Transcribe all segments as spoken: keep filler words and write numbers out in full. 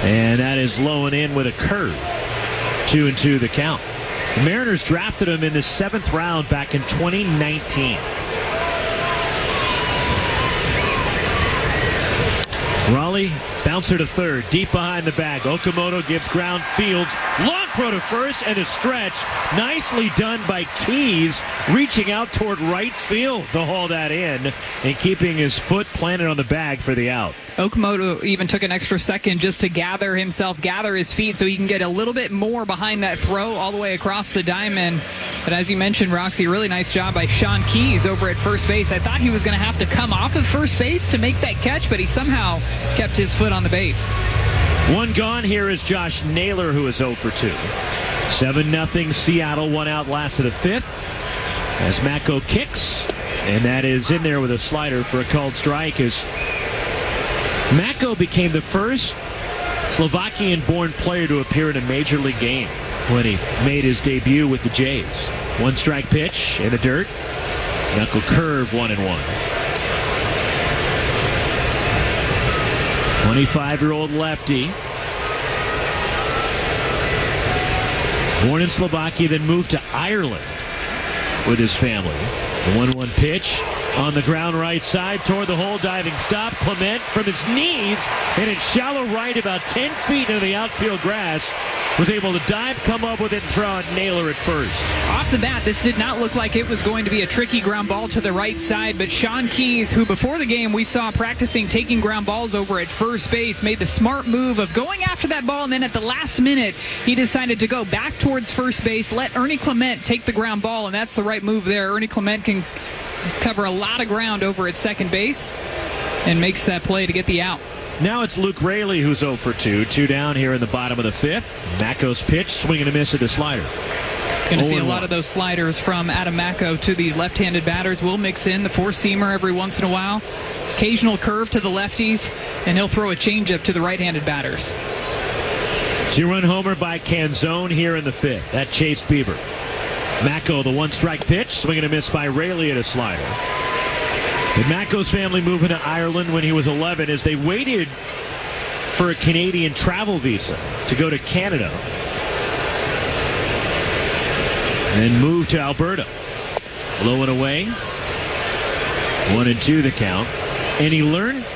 And that is low and in with a curve. Two and two the count. The Mariners drafted him in the seventh round back in twenty nineteen. Raleigh, bouncer to third, deep behind the bag. Okamoto gives ground, Fields, long throw to first, and a stretch. Nicely done by Keys, reaching out toward right field to haul that in and keeping his foot planted on the bag for the out. Okamoto even took an extra second just to gather himself, gather his feet so he can get a little bit more behind that throw all the way across the diamond. But as you mentioned, Roxy, really nice job by Sean Keys over at first base. I thought he was going to have to come off of first base to make that catch, but he somehow kept his foot on the base. One gone. Here is Josh Naylor, who is oh for two. seven nothing Seattle, one out last of the fifth. As Mako kicks, and that is in there with a slider for a called strike as Mako became the first Slovakian-born player to appear in a major league game when he made his debut with the Jays. One strike pitch in the dirt. Knuckle curve, one and one. twenty-five-year-old lefty. Born in Slovakia, then moved to Ireland with his family. The one one pitch on the ground right side toward the hole, diving stop. Clement from his knees, and it's shallow right about ten feet into the outfield grass. Was able to dive, come up with it, and throw out Naylor at first. Off the bat, this did not look like it was going to be a tricky ground ball to the right side, but Sean Keys, who before the game we saw practicing taking ground balls over at first base, made the smart move of going after that ball, and then at the last minute, he decided to go back towards first base, let Ernie Clement take the ground ball, and that's the right move there. Ernie Clement can cover a lot of ground over at second base and makes that play to get the out. Now it's Luke Raley who's oh for two. Two down here in the bottom of the fifth. Mako's pitch, swing and a miss at the slider. Going to see a lot of those sliders from Adam Mako to these left-handed batters. We'll mix in the four-seamer every once in a while. Occasional curve to the lefties, and he'll throw a changeup to the right-handed batters. Two-run homer by Canzone here in the fifth. That chased Bieber. Mako, the one-strike pitch, swing and a miss by Raley at a slider. Did Mako's family moving to Ireland when he was eleven as they waited for a Canadian travel visa to go to Canada and moved to Alberta. Low and away. One and two the count. And he learned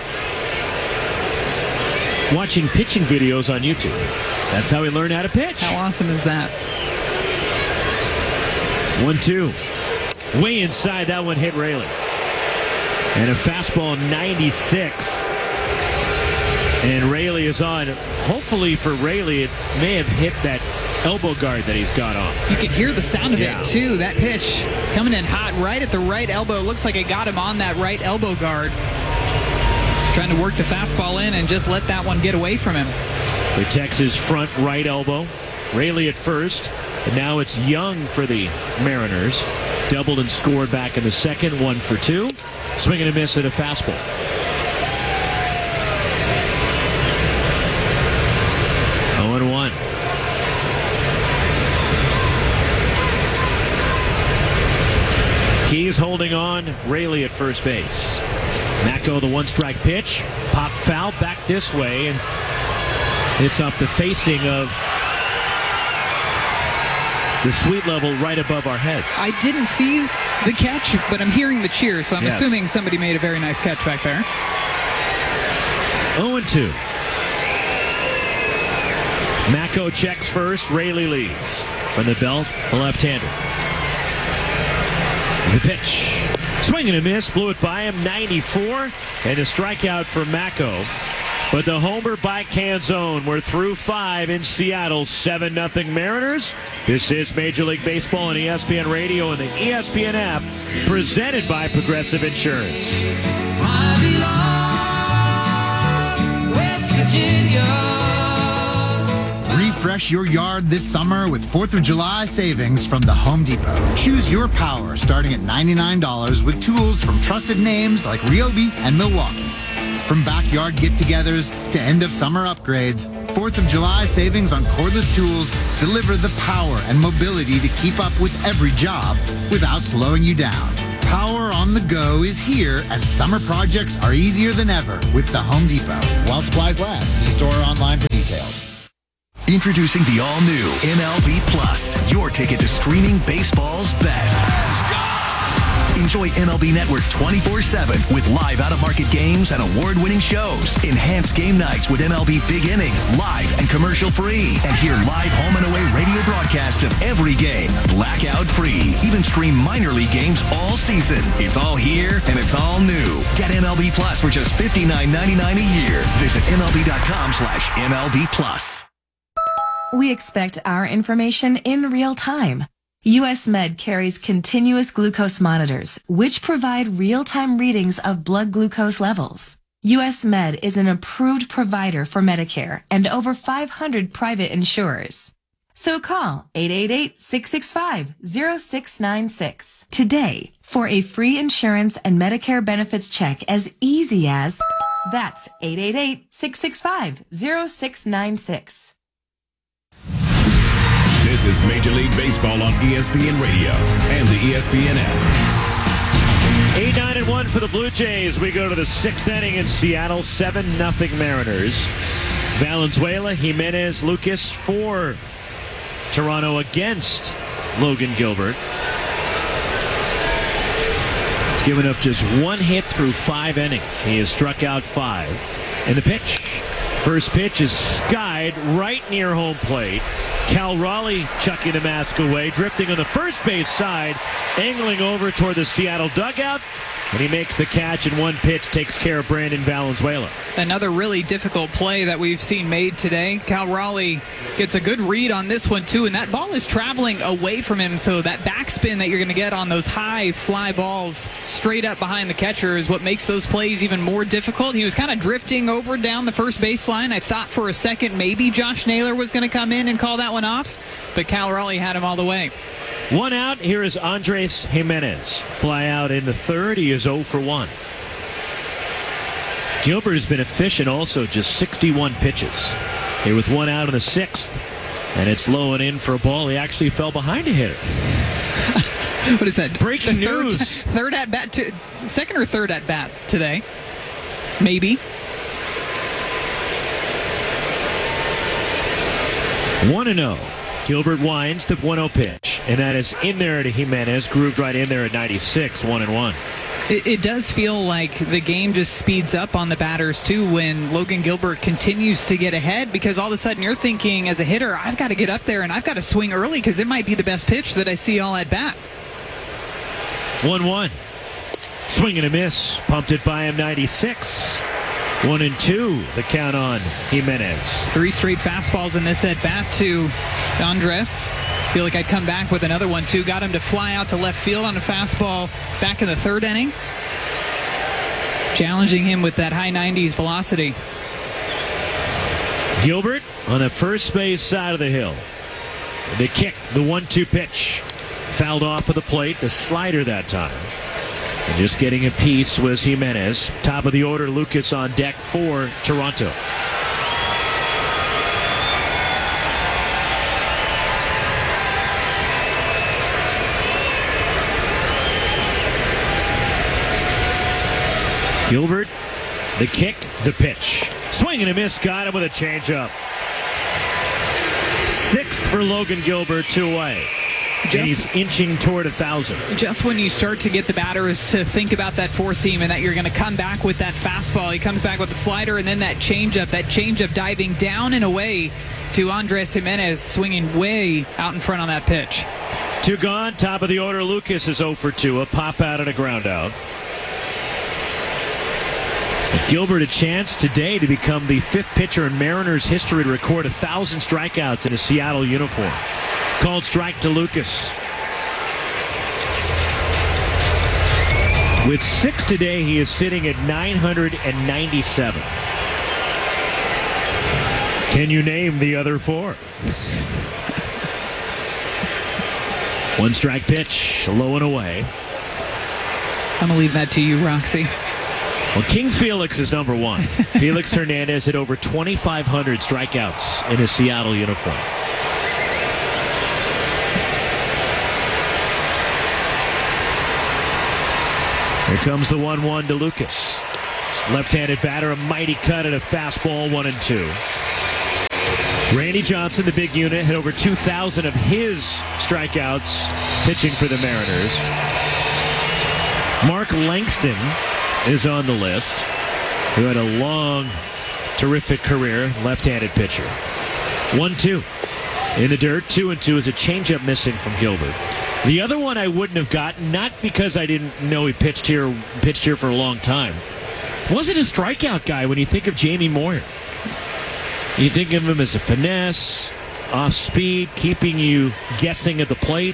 watching pitching videos on YouTube. That's how he learned how to pitch. How awesome is that? One two. Way inside, that one hit Raley. And a fastball ninety-six. And Raley is on. Hopefully for Raley, it may have hit that elbow guard that he's got on. You can hear the sound of yeah. it, too. That pitch coming in hot right at the right elbow. Looks like it got him on that right elbow guard. Trying to work the fastball in and just let that one get away from him. Protects his front right elbow. Raley at first. And now it's Young for the Mariners. Doubled and scored back in the second. One for two. Swing and a miss at a fastball. oh and one. Keys holding on. Raley at first base. Mako, the one-strike pitch. Popped foul back this way, and it's off the facing of the suite level right above our heads. I didn't see the catch, but I'm hearing the cheers, so I'm yes. assuming somebody made a very nice catch back there. oh and two. Mako checks first. Raley leads. From the belt, the left-hander. The pitch. Swing and a miss. Blew it by him. ninety-four. And a strikeout for Mako. But the homer by Canzone. We're through five in Seattle. seven nothing Mariners. This is Major League Baseball on E S P N Radio and the E S P N app. Presented by Progressive Insurance. I belong West Virginia. Refresh your yard this summer with fourth of July savings from the Home Depot. Choose your power starting at ninety-nine dollars with tools from trusted names like Ryobi and Milwaukee. From backyard get-togethers to end-of-summer upgrades, fourth of July savings on cordless tools deliver the power and mobility to keep up with every job without slowing you down. Power on the go is here, and summer projects are easier than ever with the Home Depot. While supplies last, see store or online for details. Introducing the all-new M L B Plus, your ticket to streaming baseball's best. Enjoy M L B Network twenty-four seven with live out-of-market games and award-winning shows. Enhance game nights with M L B Big Inning, live and commercial-free. And hear live home and away radio broadcasts of every game, blackout-free. Even stream minor league games all season. It's all here, and it's all new. Get M L B Plus for just fifty-nine ninety-nine a year. Visit MLB.com slash MLB Plus. We expect our information in real time. U S Med carries continuous glucose monitors, which provide real-time readings of blood glucose levels. U S Med is an approved provider for Medicare and over five hundred private insurers. So call eight eight eight, six six five, zero six nine six today for a free insurance and Medicare benefits check as easy as that's eight eight eight, six six five, zero six nine six. This is Major League Baseball on E S P N Radio and the E S P N app. eight nine and one for the Blue Jays. We go to the sixth inning in Seattle, seven nothing Mariners. Valenzuela, Jimenez, Lucas for Toronto against Logan Gilbert. He's given up just one hit through five innings. He has struck out five. And the pitch. First pitch is skied right near home plate. Cal Raleigh chucking the mask away, drifting on the first base side, angling over toward the Seattle dugout, and he makes the catch, and one pitch takes care of Brandon Valenzuela. Another really difficult play that we've seen made today. Cal Raleigh gets a good read on this one, too, and that ball is traveling away from him, so that backspin that you're going to get on those high fly balls straight up behind the catcher is what makes those plays even more difficult. He was kind of drifting over down the first baseline. I thought for a second maybe Josh Naylor was going to come in and call that one off, but Cal Raleigh had him all the way. One out. Here is Andres Jimenez. Fly out in the third. He is oh for one. Gilbert has been efficient also, just sixty-one pitches. Here with one out in the sixth. And it's low and in for a ball. He actually fell behind a hitter. What is that? Breaking the third, news. Third at bat, to, second or third at bat today? Maybe. one and oh. Gilbert winds the one oh pitch, and that is in there to Jimenez, grooved right in there at ninety-six, one and one. It, it does feel like the game just speeds up on the batters, too, when Logan Gilbert continues to get ahead, because all of a sudden you're thinking, as a hitter, I've got to get up there and I've got to swing early because it might be the best pitch that I see all at bat. one one. Swing and a miss. Pumped it by him, ninety-six. One and two, the count on Jimenez. Three straight fastballs in this at bat to Andres. Feel like I'd come back with another one, too. Got him to fly out to left field on a fastball back in the third inning. Challenging him with that high nineties velocity. Gilbert on the first base side of the hill. The kick, the one two pitch. Fouled off of the plate, the slider that time. And just getting a piece was Jimenez. Top of the order, Lucas on deck for Toronto. Gilbert, the kick, the pitch. Swing and a miss, got him with a changeup. Sixth for Logan Gilbert, two away. Just, and he's inching toward a thousand. Just when you start to get the batters to think about that four seam and that you're going to come back with that fastball, he comes back with the slider and then that changeup, that changeup diving down and away to Andres Jimenez, swinging way out in front on that pitch. Two gone. Top of the order, Lucas is oh for two. A pop out and a ground out. Gilbert a chance today to become the fifth pitcher in Mariners history to record a thousand strikeouts in a Seattle uniform. Called strike to Lucas. With six today, he is sitting at nine hundred ninety-seven. Can you name the other four? One strike pitch, low and away. I'm going to leave that to you, Roxy. Well, King Felix is number one. Felix Hernandez had over twenty-five hundred strikeouts in his Seattle uniform. Here comes the one one to Lucas. Left-handed batter, a mighty cut at a fastball, one and two. Randy Johnson, the big unit, had over two thousand of his strikeouts pitching for the Mariners. Mark Langston is on the list, who had a long, terrific career, left-handed pitcher. one two. In the dirt, two and two is a changeup missing from Gilbert. The other one I wouldn't have gotten, not because I didn't know he pitched here, pitched here for a long time. Wasn't a strikeout guy when you think of Jamie Moyer. You think of him as a finesse, off speed, keeping you guessing at the plate.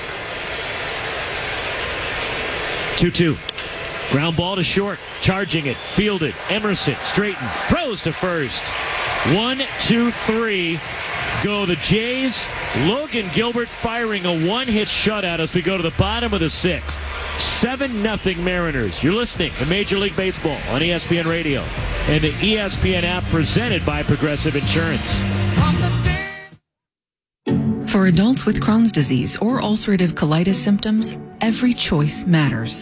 two two. Ground ball to short. Charging it. Fielded. Emerson straightens. Throws to first. One, two, three. Go the Jays. Logan Gilbert firing a one-hit shutout as we go to the bottom of the sixth. seven nothing Mariners. You're listening to Major League Baseball on E S P N Radio and the E S P N app presented by Progressive Insurance. For adults with Crohn's disease or ulcerative colitis symptoms, every choice matters.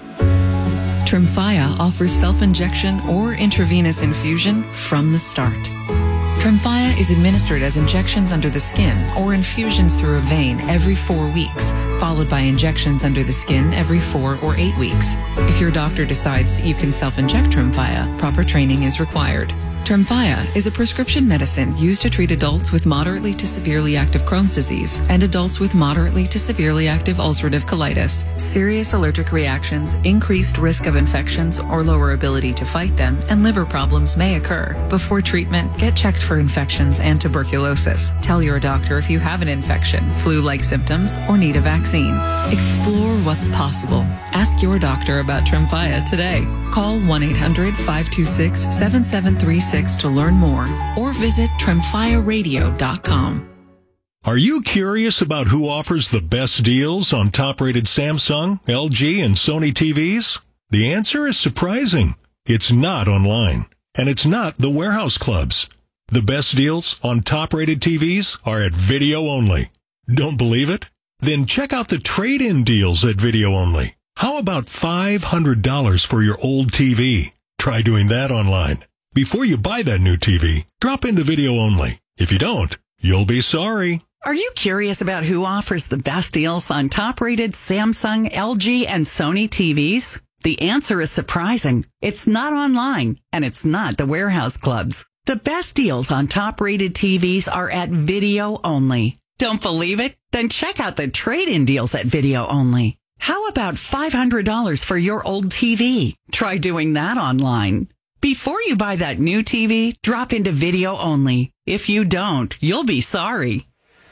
Tremfya offers self-injection or intravenous infusion from the start. Tremfya is administered as injections under the skin or infusions through a vein every four weeks, followed by injections under the skin every four or eight weeks. If your doctor decides that you can self-inject Tremfya, proper training is required. Tremfya is a prescription medicine used to treat adults with moderately to severely active Crohn's disease and adults with moderately to severely active ulcerative colitis. Serious allergic reactions, increased risk of infections or lower ability to fight them, and liver problems may occur. Before treatment, get checked for infections and tuberculosis. Tell your doctor if you have an infection, flu-like symptoms, or need a vaccine. Explore what's possible. Ask your doctor about Tremfya today. Call one eight hundred five two six seven seven three six to learn more or visit tremfya radio dot com. Are you curious about who offers the best deals on top-rated Samsung, L G, and Sony T Vs? The answer is surprising. It's not online, and it's not the warehouse clubs. The best deals on top-rated T Vs are at Video Only. Don't believe it? Then check out the trade-in deals at Video Only. How about five hundred dollars for your old T V? Try doing that online. Before you buy that new T V, drop into Video Only. If you don't, you'll be sorry. Are you curious about who offers the best deals on top-rated Samsung, L G, and Sony T Vs? The answer is surprising. It's not online, and it's not the warehouse clubs. The best deals on top-rated T Vs are at Video Only. Don't believe it? Then check out the trade-in deals at Video Only. How about five hundred dollars for your old T V? Try doing that online. Before you buy that new T V, drop into Video Only. If you don't, you'll be sorry.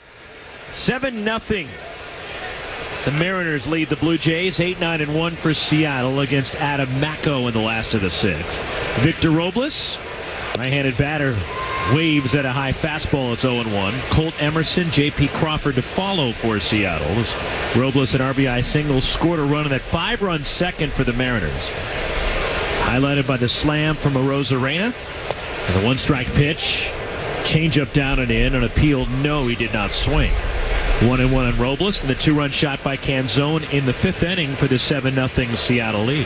seven nothing. The Mariners lead the Blue Jays eight nine and one for Seattle against Adam Macko in the last of the six. Victor Robles, right-handed batter, waves at a high fastball. It's oh and one. Colt Emerson, J P Crawford to follow for Seattle. As Robles, an R B I single, scored a run in that five-run second for the Mariners. Highlighted by the slam from Arozarena. As a one-strike pitch. Changeup down and in. On appeal, no, he did not swing. One and one on Robles, and the two-run shot by Canzone in the fifth inning for the seven nothing Seattle lead.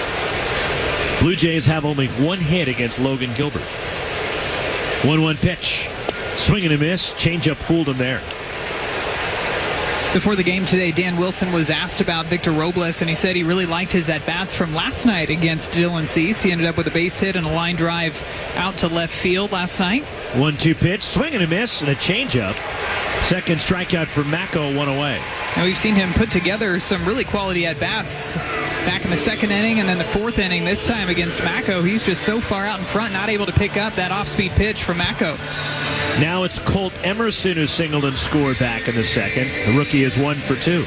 Blue Jays have only one hit against Logan Gilbert. one one pitch. Swing and a miss. Changeup fooled him there. Before the game today, Dan Wilson was asked about Victor Robles, and he said he really liked his at-bats from last night against Dylan Cease. He ended up with a base hit and a line drive out to left field last night. one two pitch. Swing and a miss and a changeup. Second strikeout for Macko, one away. Now we've seen him put together some really quality at-bats back in the second inning and then the fourth inning this time against Macko. He's just so far out in front, not able to pick up that off-speed pitch from Macko. Now it's Colt Emerson who singled and scored back in the second. The rookie is one for two.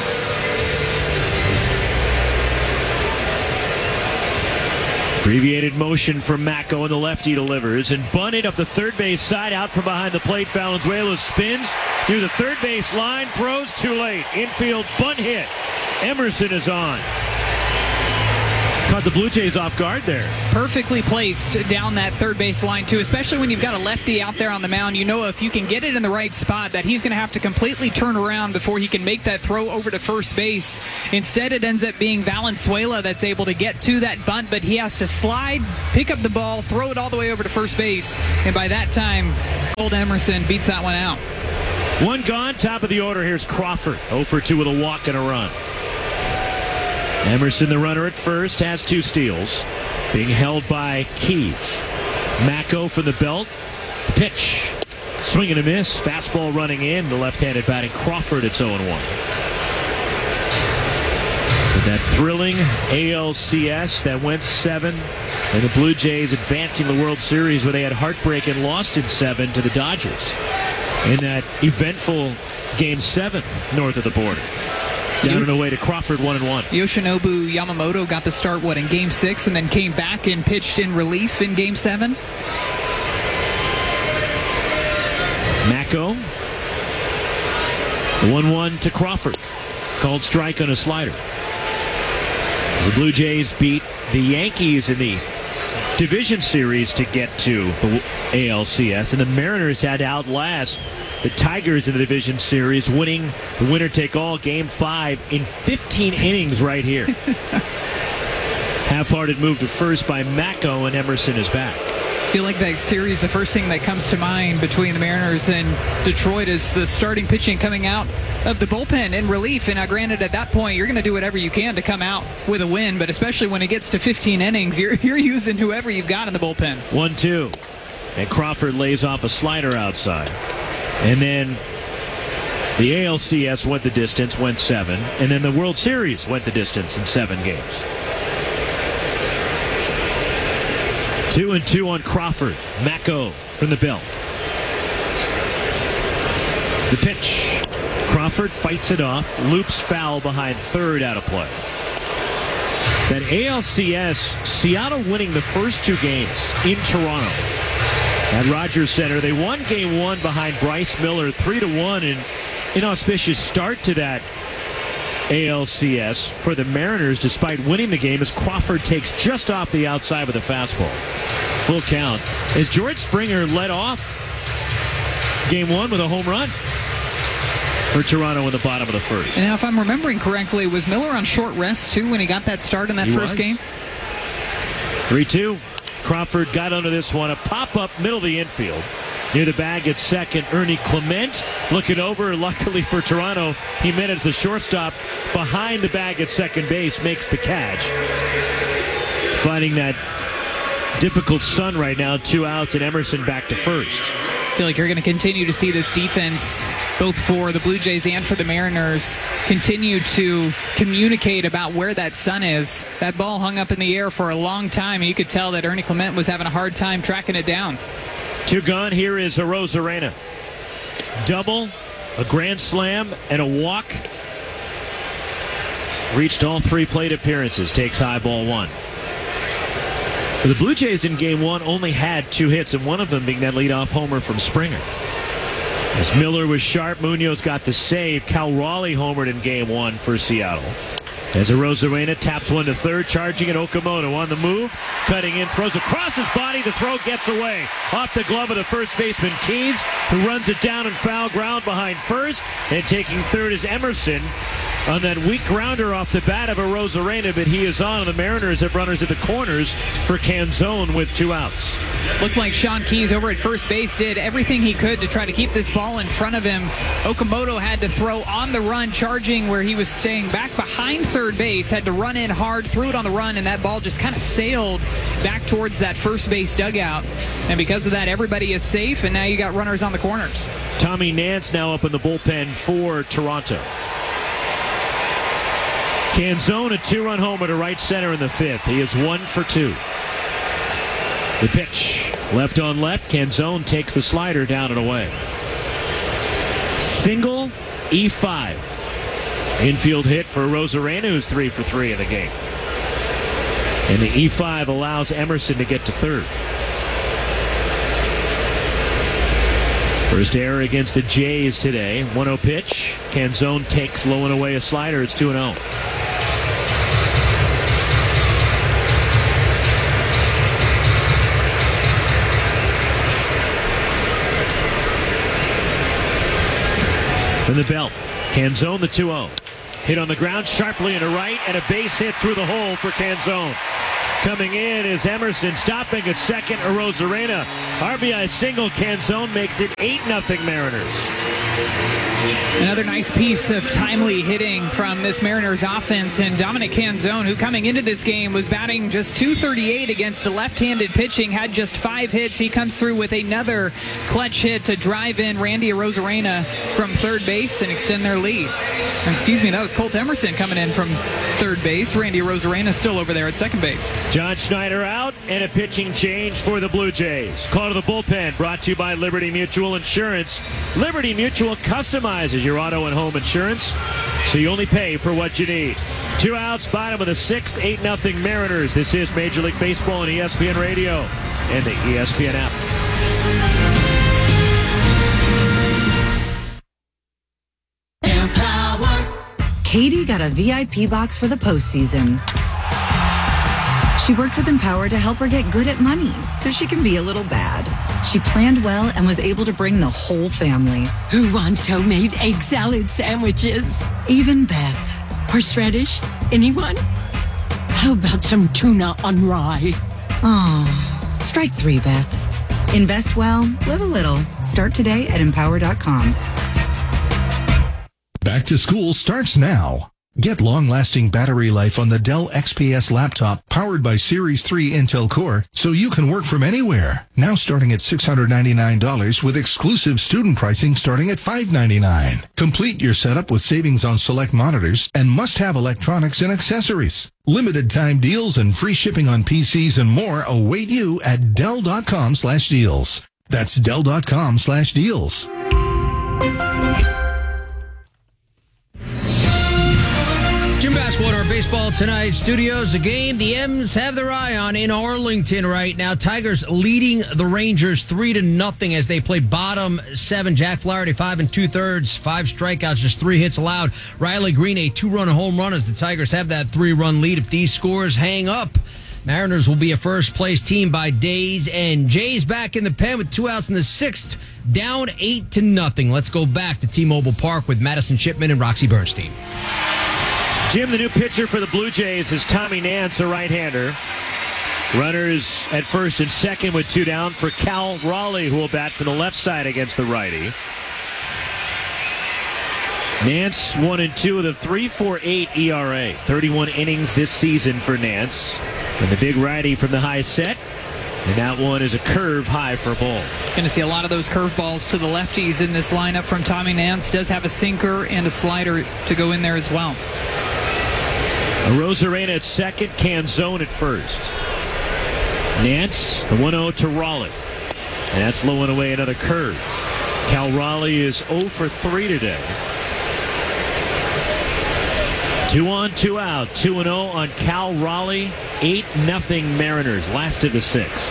Abbreviated motion from Macko, and the lefty delivers and bunted up the third base side, out from behind the plate. Valenzuela spins near the third base line, throws too late. Infield bunt hit. Emerson is on. Caught the Blue Jays off guard there. Perfectly placed down that third base line, too, especially when you've got a lefty out there on the mound. You know if you can get it in the right spot that he's going to have to completely turn around before he can make that throw over to first base. Instead, it ends up being Valenzuela that's able to get to that bunt, but he has to slide, pick up the ball, throw it all the way over to first base. And by that time, Colt Emerson beats that one out. One gone, top of the order. Here's Crawford, oh for two with a walk and a run. Emerson, the runner at first, has two steals, being held by Keys. Macko from the belt. The pitch. Swing and a miss. Fastball running in. The left-handed batting Crawford. It's oh and one. With that thrilling A L C S that went seven. And the Blue Jays advancing the World Series where they had heartbreak and lost in seven to the Dodgers. In that eventful Game seven north of the border. Down and away to Crawford, one and one. Yoshinobu Yamamoto got the start, what, in Game six, and then came back and pitched in relief in Game seven. Macko. The one one to Crawford. Called strike on a slider. The Blue Jays beat the Yankees in the division series to get to the A L C S, and the Mariners had to outlast the Tigers in the division series, winning the winner-take-all Game five in fifteen innings right here. Half-hearted move to first by Macko, and Emerson is back. I feel like that series, the first thing that comes to mind between the Mariners and Detroit is the starting pitching coming out of the bullpen in relief. And now, granted, at that point, you're going to do whatever you can to come out with a win, but especially when it gets to fifteen innings, you're, you're using whoever you've got in the bullpen. one two. And Crawford lays off a slider outside. And then the A L C S went the distance, went seven. And then the World Series went the distance in seven games. Two and two on Crawford. Macko from the belt. The pitch. Crawford fights it off. Loops foul behind third, out of play. That A L C S, Seattle winning the first two games in Toronto. At Rogers Center, they won game one behind Bryce Miller, three to one, an inauspicious start to that A L C S for the Mariners, despite winning the game, as Crawford takes just off the outside with a fastball. Full count. As George Springer led off game one with a home run for Toronto in the bottom of the first. And now, if I'm remembering correctly, was Miller on short rest, too, when he got that start in that he first was. game? three two. Crawford got under this one. A pop-up middle of the infield. Near the bag at second, Ernie Clement looking over. Luckily for Toronto, he manages the shortstop behind the bag at second base, makes the catch. Finding that difficult sun right now, two outs, and Emerson back to first. I feel like you're going to continue to see this defense, both for the Blue Jays and for the Mariners, continue to communicate about where that sun is. That ball hung up in the air for a long time, and you could tell that Ernie Clement was having a hard time tracking it down. Two gone. Here is Arozarena. Double, a grand slam, and a walk. Reached all three plate appearances. Takes high ball one. The Blue Jays in game one only had two hits, and one of them being that leadoff homer from Springer. As Miller was sharp, Munoz got the save. Cal Raleigh homered in game one for Seattle. As Arozarena taps one to third, charging at Okamoto on the move, cutting in, throws across his body. The throw gets away off the glove of the first baseman Keys, who runs it down in foul ground behind first, and taking third is Emerson on that weak grounder off the bat of Arozarena, but he is on, and the Mariners have runners at the corners for Canzone with two outs. Looked like Sean Keys over at first base did everything he could to try to keep this ball in front of him. Okamoto had to throw on the run, charging where he was staying back behind third base, had to run in hard, threw it on the run, and that ball just kind of sailed back towards that first base dugout. And because of that, everybody is safe, and now you got runners on the corners. Tommy Nance now up in the bullpen for Toronto. Canzone, a two-run homer to right center in the fifth. He is one for two. The pitch, left on left. Canzone takes the slider down and away. Single, E five. Infield hit for Arozarena, who's three for three in the game. And the E five allows Emerson to get to third. First error against the Jays today. one oh pitch. Canzone takes low and away a slider. It's two and oh. From the belt, Canzone the two oh. Hit on the ground sharply into right, and a base hit through the hole for Canzone. Coming in is Emerson, stopping at second, Arozarena. R B I single, Canzone makes it eight nothing Mariners. Another nice piece of timely hitting from this Mariners offense, and Dominic Canzone, who coming into this game was batting just two thirty-eight against a left-handed pitching, had just five hits. He comes through with another clutch hit to drive in Randy Arozarena from third base and extend their lead. Excuse me, that was Colt Emerson coming in from third base. Randy Arozarena still over there at second base. John Schneider out, and a pitching change for the Blue Jays. Call to the bullpen, brought to you by Liberty Mutual Insurance. Liberty Mutual customizes your auto and home insurance, so you only pay for what you need. Two outs, bottom of the sixth, eight nothing Mariners. This is Major League Baseball on E S P N Radio and the E S P N app. Katie got a V I P box for the postseason. She worked with Empower to help her get good at money so she can be a little bad. She planned well and was able to bring the whole family. Who wants homemade egg salad sandwiches? Even Beth. Horseradish? Anyone? How about some tuna on rye? Oh, strike three, Beth. Invest well, live a little. Start today at empower dot com. Back to school starts now. Get long-lasting battery life on the Dell X P S laptop powered by Series three Intel Core so you can work from anywhere. Now starting at six hundred ninety-nine dollars with exclusive student pricing starting at five hundred ninety-nine dollars. Complete your setup with savings on select monitors and must-have electronics and accessories. Limited time deals and free shipping on P Cs and more await you at Dell dot com slash deals. That's Dell dot com slash deals. Jim Basketball in our Baseball Tonight studios. A game the M's have their eye on in Arlington right now. Tigers leading the Rangers three to nothing as they play bottom seven. Jack Flaherty five and two thirds, five strikeouts, just three hits allowed. Riley Green a two-run home run as the Tigers have that three-run lead. If these scores hang up, Mariners will be a first-place team by days end. Jays back in the pen with two outs in the sixth, down eight to nothing. Let's go back to T-Mobile Park with Madison Shipman and Roxy Bernstein. Jim, the new pitcher for the Blue Jays is Tommy Nance, a right-hander. Runners at first and second with two down for Cal Raleigh, who will bat from the left side against the righty. Nance one and two with a three point four eight E R A. thirty-one innings this season for Nance. And the big righty from the high set. And that one is a curve high for a ball. Going to see a lot of those curveballs to the lefties in this lineup from Tommy Nance. Does have a sinker and a slider to go in there as well. Arozarena at second, Canzone at first. Nance, the one oh to Raleigh. And that's low and away another curve. Cal Raleigh is oh for three today. Two on, two out. two and oh on Cal Raleigh. eight nothing Mariners. Last of the sixth.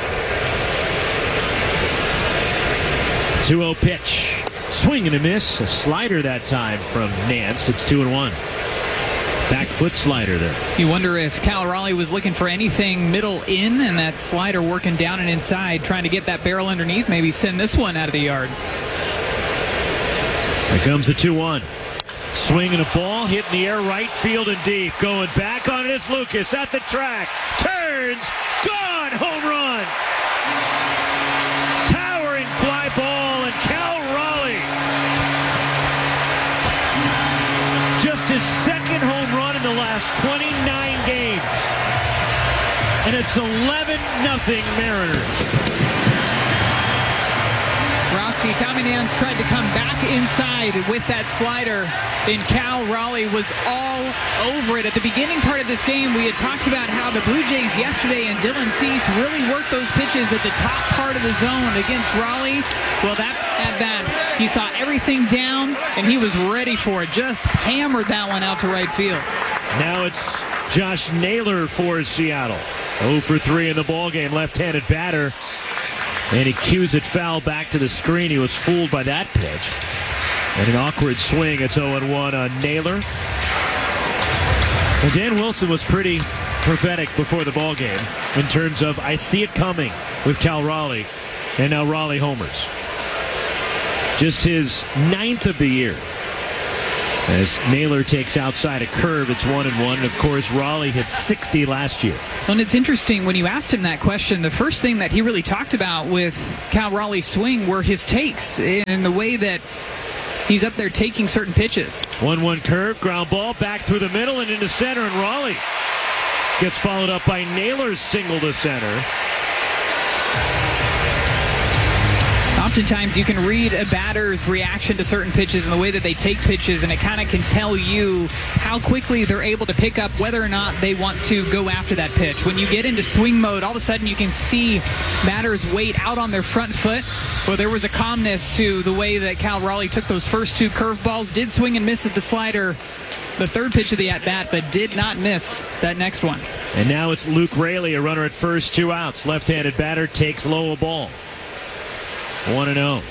two oh pitch. Swing and a miss. A slider that time from Nance. It's two and one. Back foot slider there. You wonder if Cal Raleigh was looking for anything middle in, and that slider working down and inside, trying to get that barrel underneath, maybe send this one out of the yard. Here comes the two one. Swing and a ball, hit in the air, right field and deep. Going back on it is Lucas at the track. Turns, gone, home run. Towering fly ball, and Cal Raleigh. Just his second home run in the last twenty-nine games. And it's eleven nothing Mariners. Roxy, Tommy Nance tried to come back inside with that slider, and Cal Raleigh was all over it. At the beginning part of this game, we had talked about how the Blue Jays yesterday and Dylan Cease really worked those pitches at the top part of the zone against Raleigh. Well, that at bat, he saw everything down, and he was ready for it. Just hammered that one out to right field. Now it's Josh Naylor for Seattle. oh for three in the ballgame, left-handed batter. And he cues it foul back to the screen. He was fooled by that pitch. And an awkward swing. It's oh and one on Naylor. Well, Dan Wilson was pretty prophetic before the ballgame in terms of I see it coming with Cal Raleigh. And now Raleigh homers. Just his ninth of the year. As Naylor takes outside a curve, it's one and one. And of course, Raleigh hit sixty last year. Well, and it's interesting when you asked him that question, the first thing that he really talked about with Cal Raleigh's swing were his takes and the way that he's up there taking certain pitches. one one curve, ground ball, back through the middle and into center, and Raleigh gets followed up by Naylor's single to center. Oftentimes you can read a batter's reaction to certain pitches and the way that they take pitches, and it kind of can tell you how quickly they're able to pick up whether or not they want to go after that pitch. When you get into swing mode, all of a sudden you can see batters wait out on their front foot. Well, there was a calmness to the way that Cal Raleigh took those first two curveballs, did swing and miss at the slider, the third pitch of the at-bat, but did not miss that next one. And now it's Luke Raley, a runner at first, two outs. Left-handed batter takes low a ball. one and oh.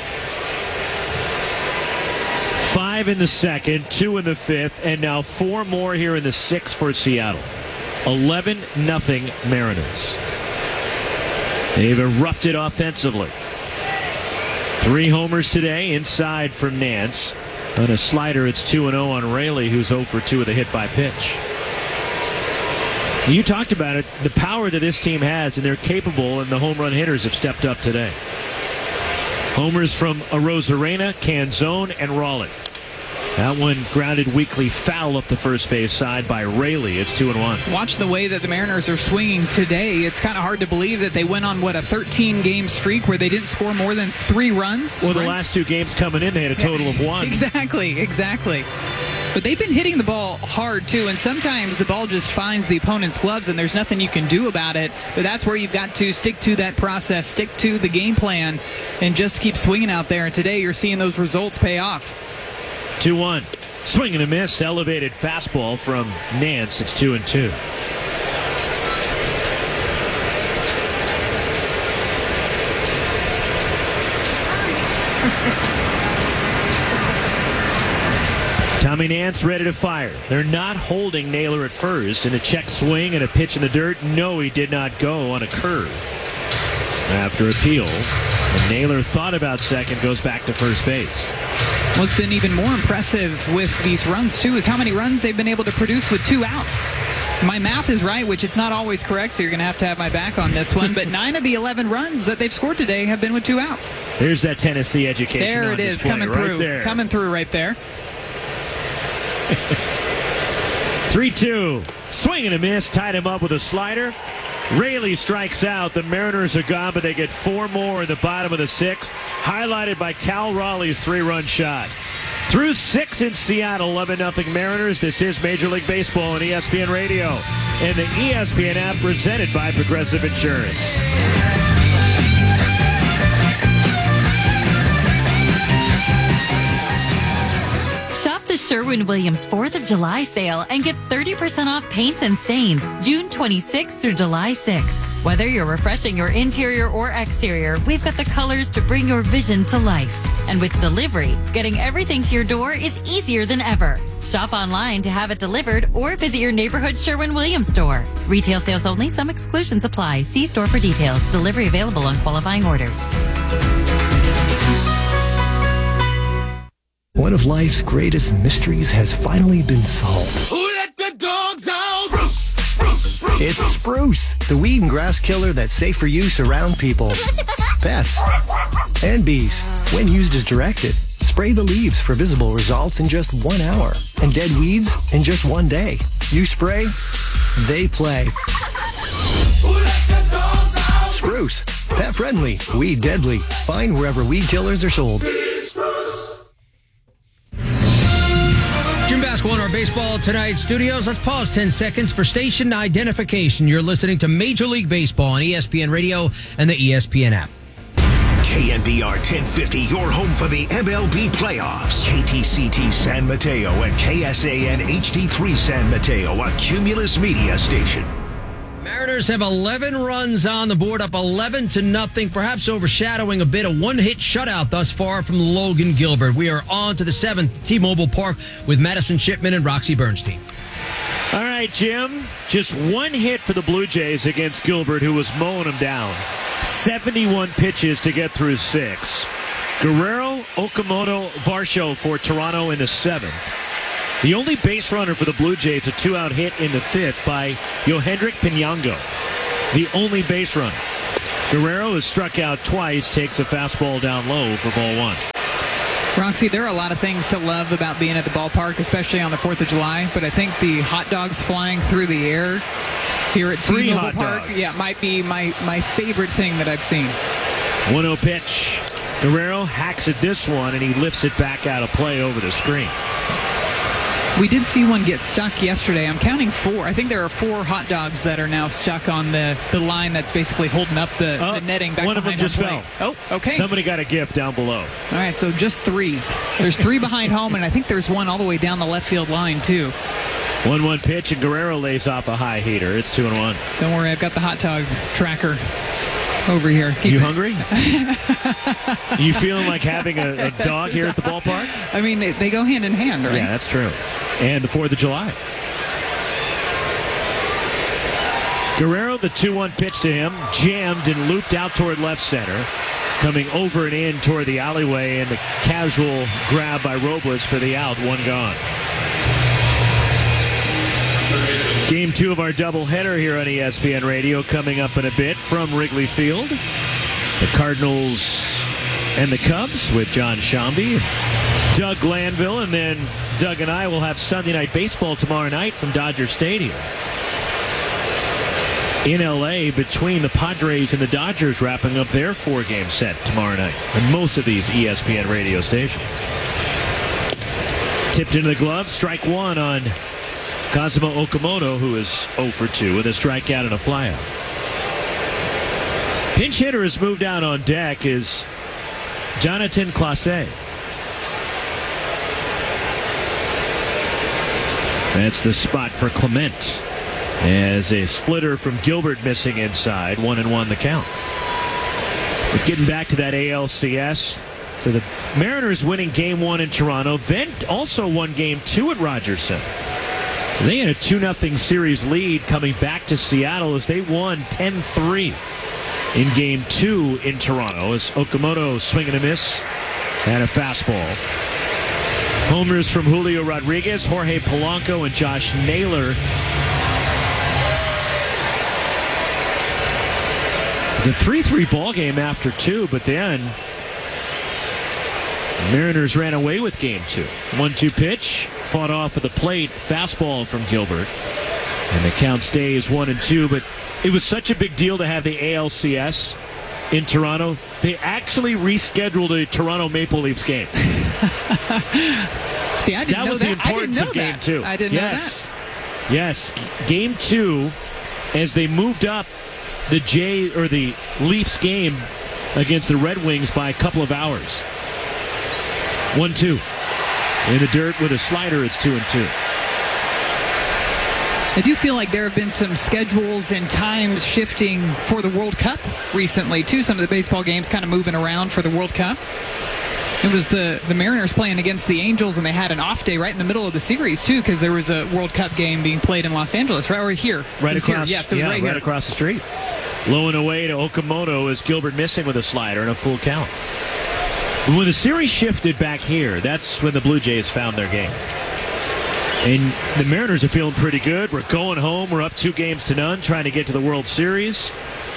Five in the second, two in the fifth, and now four more here in the sixth for Seattle. eleven nothing Mariners. They've erupted offensively. Three homers today inside from Nance. On a slider, it's two and oh on Raley, who's oh for two with a hit by pitch. You talked about it, the power that this team has, and they're capable, and the home run hitters have stepped up today. Homers from Arozarena, Canzone, and Raleigh. That one grounded weakly foul up the first base side by Raley. It's two and one. Watch the way that the Mariners are swinging today. It's kind of hard to believe that they went on, what, a thirteen game streak where they didn't score more than three runs? Well, right? the last two games coming in, they had a total of one. Exactly, exactly. But they've been hitting the ball hard, too, and sometimes the ball just finds the opponent's gloves, and there's nothing you can do about it. But that's where you've got to stick to that process, stick to the game plan, and just keep swinging out there. And today you're seeing those results pay off. two one. Swing and a miss. Elevated fastball from Nance. It's two and two. Tommy Nance ready to fire. They're not holding Naylor at first. And a check swing and a pitch in the dirt. No, he did not go on a curve. After appeal, and Naylor thought about second, goes back to first base. What's been even more impressive with these runs, too, is how many runs they've been able to produce with two outs. My math is right, which it's not always correct, so you're going to have to have my back on this one. But nine of the eleven runs that they've scored today have been with two outs. There's that Tennessee education. There on it is, display, coming right through. There. Coming through right there. three two. Swing and a miss. Tied him up with a slider. Raley strikes out. The Mariners are gone, but they get four more in the bottom of the sixth. Highlighted by Cal Raleigh's three-run shot. Through six in Seattle, eleven nothing Mariners. This is Major League Baseball on E S P N Radio and the E S P N app, presented by Progressive Insurance. Shop the Sherwin-Williams fourth of July sale and get thirty percent off paints and stains June twenty-sixth through July sixth. Whether you're refreshing your interior or exterior, we've got the colors to bring your vision to life. And with delivery, getting everything to your door is easier than ever. Shop online to have it delivered or visit your neighborhood Sherwin-Williams store. Retail sales only. Some exclusions apply. See store for details. Delivery available on qualifying orders. One of life's greatest mysteries has finally been solved. Who let the dogs out? Spruce, spruce, spruce. It's Spruce, the weed and grass killer that's safe for use around people, pets, and bees. When used as directed, spray the leaves for visible results in just one hour, and dead weeds in just one day. You spray, they play. Who let the dogs out? Spruce, pet friendly, weed deadly. Find wherever weed killers are sold. Jim Basketball in our Baseball Tonight studios. Let's pause ten seconds for station identification. You're listening to Major League Baseball on E S P N Radio and the E S P N app. K N B R ten fifty, your home for the M L B playoffs. K T C T San Mateo and K S A N H D three San Mateo, a Cumulus media station. Mariners have eleven runs on the board, up eleven to nothing, perhaps overshadowing a bit, a one-hit shutout thus far from Logan Gilbert. We are on to the seventh, T-Mobile Park, with Madison Shipman and Roxy Bernstein. All right, Jim. Just one hit for the Blue Jays against Gilbert, who was mowing them down. seventy-one pitches to get through six. Guerrero, Okamoto, Varsho for Toronto in the seventh. The only base runner for the Blue Jays, a two-out hit in the fifth by Yohendrick Pinango. The only base runner. Guerrero has struck out twice, takes a fastball down low for ball one. Roxy, there are a lot of things to love about being at the ballpark, especially on the fourth of July, but I think the hot dogs flying through the air here at T-Mobile Park, dogs. yeah, might be my, my favorite thing that I've seen. one oh pitch. Guerrero hacks at this one, and he lifts it back out of play over the screen. We did see one get stuck yesterday. I'm counting four. I think there are four hot dogs that are now stuck on the, the line that's basically holding up the, oh, the netting back one of them just plate. fell. Oh, okay. Somebody got a gift down below. All right, so just three. There's three behind home, and I think there's one all the way down the left field line, too. one one pitch, and Guerrero lays off a high heater. It's two and one. Don't worry, I've got the hot dog tracker over here. Keep you it. hungry? You feeling like having a, a dog here at the ballpark? I mean, they, they go hand in hand, right? Yeah, that's true. And the fourth of July. Guerrero, the two one pitch to him, jammed and looped out toward left center, coming over and in toward the alleyway, and the casual grab by Robles for the out, one gone. Game two of our doubleheader here on E S P N Radio coming up in a bit from Wrigley Field. The Cardinals and the Cubs with John Shambi, Doug Glanville, and then Doug and I will have Sunday Night Baseball tomorrow night from Dodger Stadium in L A between the Padres and the Dodgers, wrapping up their four-game set tomorrow night on most of these E S P N radio stations. Tipped into the glove, strike one on Kazuma Okamoto, who is oh for two with a strikeout and a flyout. Pinch hitter has moved out on deck is Jonathan Clase. That's the spot for Clement, as a splitter from Gilbert missing inside, one and one the count. But getting back to that A L C S, so the Mariners winning game one in Toronto, then also won game two at Rogers Center. They had a two nothing series lead coming back to Seattle as they won ten three in game two in Toronto, as Okamoto swinging a miss and a fastball. Homers from Julio Rodriguez, Jorge Polanco, and Josh Naylor. It's a three three ball game after two, but then the Mariners ran away with game two. one two pitch, fought off at the plate, fastball from Gilbert. And the count stays one and two, but it was such a big deal to have the A L C S in Toronto. They actually rescheduled a Toronto Maple Leafs game. See, I didn't that know was that. the importance I didn't know of game that. two. I didn't yes. know that. Yes. Game two, as they moved up the J or the Leafs game against the Red Wings by a couple of hours. one two. In the dirt with a slider, it's two and two. I do feel like there have been some schedules and times shifting for the World Cup recently, too. Some of the baseball games kind of moving around for the World Cup. It was the, the Mariners playing against the Angels, and they had an off day right in the middle of the series, too, because there was a World Cup game being played in Los Angeles, right? Or here. Right across, here. Yes, it was yeah, right, right here. across the street. Low and away to Okamoto as Gilbert missing with a slider and a full count. When the series shifted back here, that's when the Blue Jays found their game. And the Mariners are feeling pretty good. We're going home. We're up two games to none, trying to get to the World Series.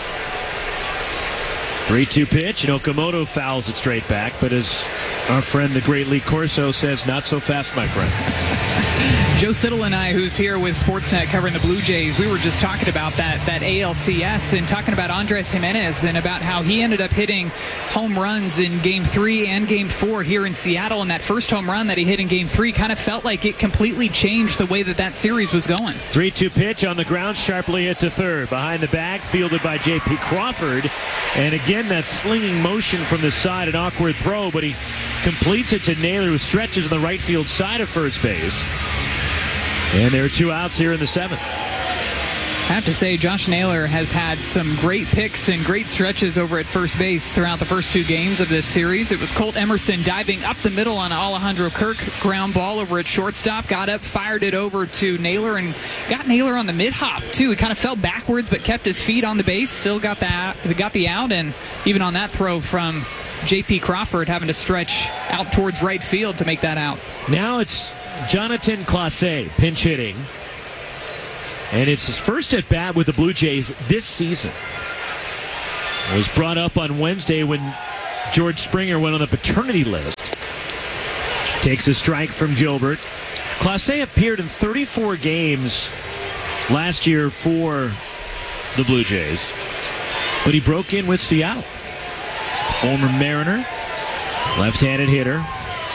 three two pitch, and Okamoto fouls it straight back. But as our friend, the great Lee Corso, says, not so fast, my friend. Joe Siddle and I, who's here with Sportsnet covering the Blue Jays, we were just talking about that that A L C S and talking about Andres Jimenez and about how he ended up hitting home runs in Game three and Game four here in Seattle. And that first home run that he hit in Game three kind of felt like it completely changed the way that that series was going. three two pitch on the ground, sharply hit to third. Behind the bag, fielded by J P Crawford. And again, that slinging motion from the side, an awkward throw, but he completes it to Naylor, who stretches on the right field side of first base. And there are two outs here in the seventh. I have to say, Josh Naylor has had some great picks and great stretches over at first base throughout the first two games of this series. It was Colt Emerson diving up the middle on Alejandro Kirk, ground ball over at shortstop, got up, fired it over to Naylor, and got Naylor on the mid-hop, too. He kind of fell backwards but kept his feet on the base, still got the, got the out, and even on that throw from J P Crawford having to stretch out towards right field to make that out. Now it's Jonathan Clase pinch hitting. And it's his first at bat with the Blue Jays this season. It was brought up on Wednesday when George Springer went on the paternity list. Takes a strike from Gilbert. Clase appeared in thirty-four games last year for the Blue Jays, but he broke in with Seattle. Former Mariner, left-handed hitter.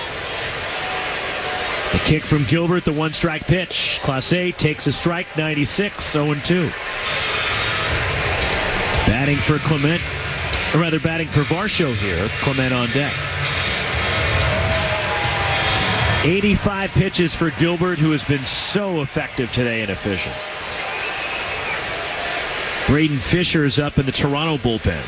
The kick from Gilbert, the one-strike pitch. Clase takes a strike, ninety-six, oh and two. Batting for Clement, or rather batting for Varsho here, with Clement on deck. eighty-five pitches for Gilbert, who has been so effective today and efficient. Braden Fisher is up in the Toronto bullpen.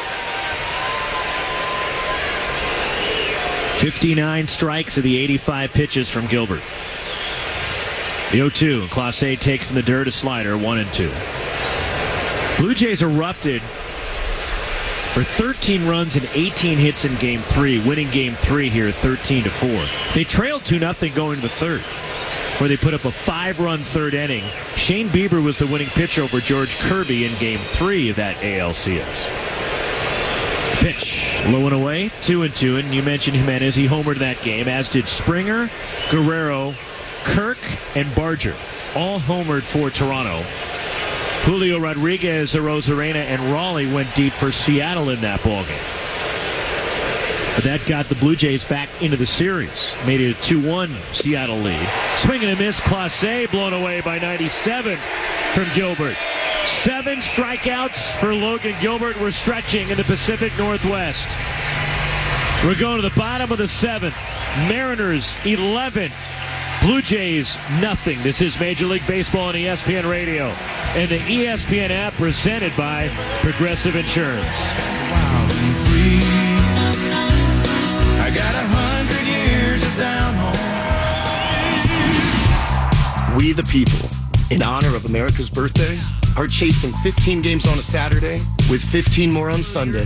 fifty-nine strikes of the eighty-five pitches from Gilbert. The oh two, Clase takes in the dirt, a slider, one and two. Blue Jays erupted for thirteen runs and eighteen hits in game three, winning game three here thirteen to four. They trailed two nothing going to the third, where they put up a five-run third inning. Shane Bieber was the winning pitcher over George Kirby in game three of that A L C S. Pitch, low and away, two and two, and you mentioned Jimenez. He homered that game, as did Springer, Guerrero, Kirk, and Barger. All homered for Toronto. Julio Rodriguez, Arozarena, and Raleigh went deep for Seattle in that ballgame. But that got the Blue Jays back into the series. Made it a two one Seattle lead. Swing and a miss, Clase blown away by ninety-seven from Gilbert. Seven strikeouts for Logan Gilbert. We're stretching in the Pacific Northwest. We're going to the bottom of the seventh. Mariners eleven. Blue Jays nothing. This is Major League Baseball on E S P N Radio and the E S P N app, presented by Progressive Insurance. I got a hundred years of down home. We the people, in honor of America's birthday, are chasing fifteen games on a Saturday with fifteen more on Sunday.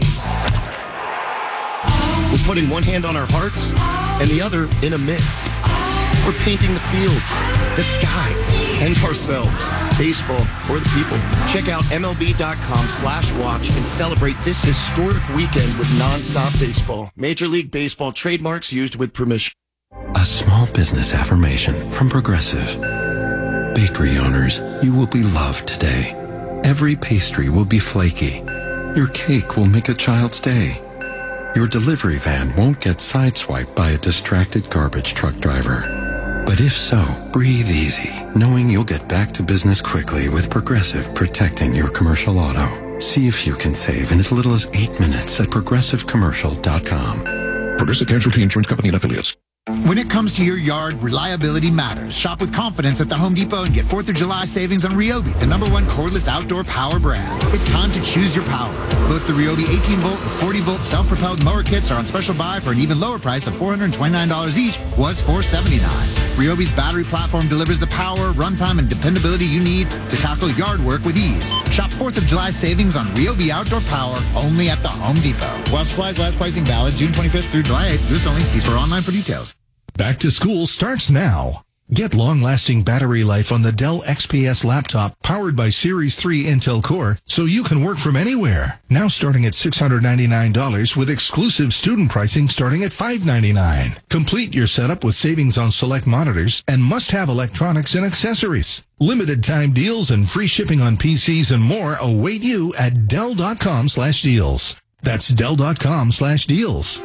We're putting one hand on our hearts and the other in a mitt. We're painting the fields, the sky, and ourselves. Baseball for the people. Check out M L B dot com slash watch and celebrate this historic weekend with nonstop baseball. Major League Baseball trademarks used with permission. A small business affirmation from Progressive. Bakery owners, you will be loved today. Every pastry will be flaky. Your cake will make a child's day. Your delivery van won't get sideswiped by a distracted garbage truck driver. But if so, breathe easy, knowing you'll get back to business quickly with Progressive protecting your commercial auto. See if you can save in as little as eight minutes at progressive commercial dot com. Progressive Casualty Insurance Company and affiliates. When it comes to your yard, reliability matters. Shop with confidence at the Home Depot and get fourth of July savings on Ryobi, the number one cordless outdoor power brand. It's time to choose your power. Both the Ryobi eighteen volt and forty volt self-propelled mower kits are on special buy for an even lower price of four hundred twenty-nine dollars each, was four hundred seventy-nine dollars. Ryobi's battery platform delivers the power, runtime, and dependability you need to tackle yard work with ease. Shop fourth of July savings on Ryobi outdoor power only at the Home Depot. While supplies last, pricing valid June twenty-fifth through July eighth. U S only. See store online for details. Back to school starts now. Get long-lasting battery life on the Dell X P S laptop powered by Series three Intel Core so you can work from anywhere. Now starting at six hundred ninety-nine dollars with exclusive student pricing starting at five hundred ninety-nine dollars. Complete your setup with savings on select monitors and must-have electronics and accessories. Limited time deals and free shipping on P Cs and more await you at Dell.com slash deals. That's Dell.com slash deals.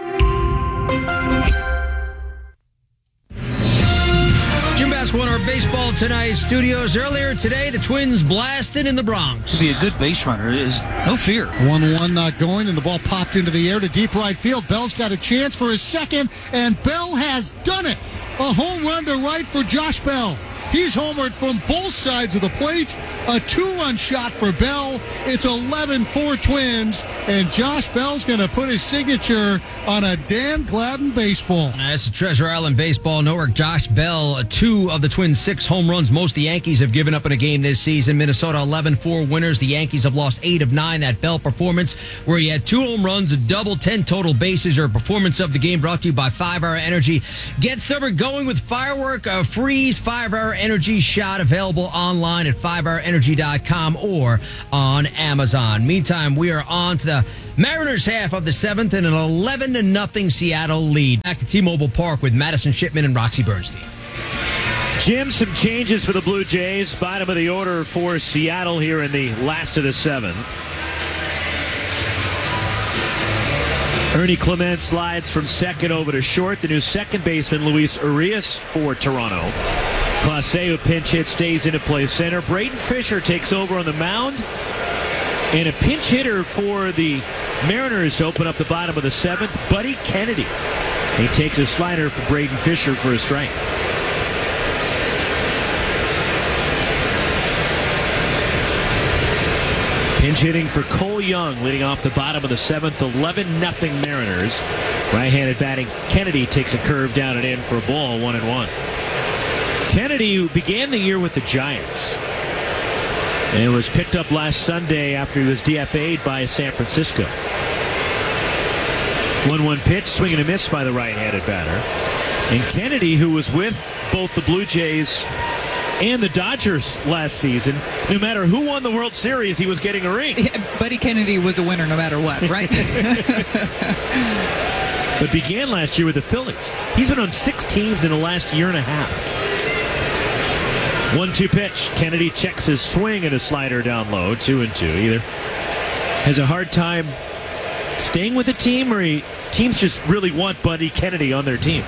Jim Basketball in our Baseball Tonight studios. Earlier today, the Twins blasted in the Bronx. To be a good base runner is no fear. one one not going, and the ball popped into the air to deep right field. Bell's got a chance for his second, and Bell has done it. A home run to right for Josh Bell. He's homered from both sides of the plate. A two-run shot for Bell. It's eleven four Twins, and Josh Bell's going to put his signature on a Dan Gladden baseball. That's the Treasure Island baseball network. Josh Bell, two of the Twins' six home runs. Most the Yankees have given up in a game this season. Minnesota eleven four winners. The Yankees have lost eight of nine. That Bell performance, where he had two home runs, a double, ten total bases. Your performance of the game brought to you by five hour Energy. Get summer going with Firework, a Freeze five hour Energy shot, available online at five hour energy dot com or on Amazon. Meantime, we are on to the Mariners half of the seventh and an eleven to nothing Seattle lead. Back to T-Mobile Park with Madison Shipman and Roxy Bernstein. Jim, some changes for the Blue Jays. Bottom of the order for Seattle here in the last of the seventh. Ernie Clement slides from second over to short. The new second baseman, Luis Urias, for Toronto. Clase, who pinch hit, stays in to play center. Braden Fisher takes over on the mound. And a pinch hitter for the Mariners to open up the bottom of the seventh, Buddy Kennedy. He takes a slider for Braden Fisher for a strike. Pinch hitting for Cole Young, leading off the bottom of the seventh, eleven nothing Mariners. Right-handed batting, Kennedy takes a curve down and in for a ball, one and one. Kennedy, who began the year with the Giants, and was picked up last Sunday after he was D F A'd by San Francisco. one one pitch, swing and a miss by the right-handed batter. And Kennedy, who was with both the Blue Jays and the Dodgers last season, no matter who won the World Series, he was getting a ring. Yeah, Buddy Kennedy was a winner no matter what, right? But began last year with the Phillies. He's been on six teams in the last year and a half. one two pitch. Kennedy checks his swing and a slider down low. Two and two. Either has a hard time staying with the team, or he, teams just really want Buddy Kennedy on their team.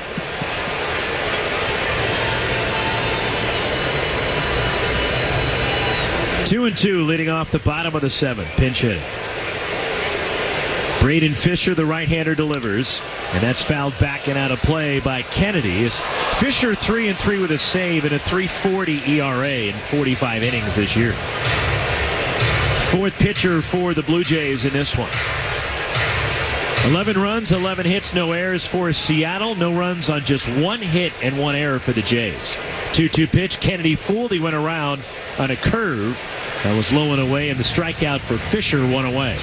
Two and two, leading off the bottom of the seventh. Pinch hitting. Braden Fisher, the right-hander, delivers, and that's fouled back and out of play by Kennedy. Is Fisher three and three with a save and a three forty E R A in forty-five innings this year. Fourth pitcher for the Blue Jays in this one. eleven runs, eleven hits, no errors for Seattle. No runs on just one hit and one error for the Jays. two two pitch. Kennedy fooled. He went around on a curve that was low and away, and the strikeout for Fisher, one away.